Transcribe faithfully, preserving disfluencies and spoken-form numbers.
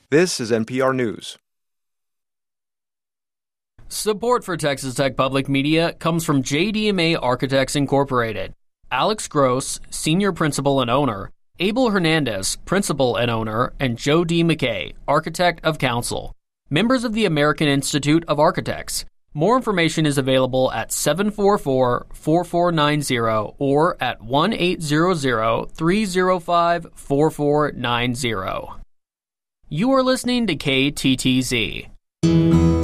This is N P R News. Support for Texas Tech Public Media comes from J D M A Architects Incorporated. Alex Gross, Senior Principal and Owner, Abel Hernandez, Principal and Owner, and Joe D. McKay, Architect of Council. Members of the American Institute of Architects. More information is available at seven four four, four four nine zero or at one eight hundred, three oh five, four four nine zero. You are listening to K T T Z.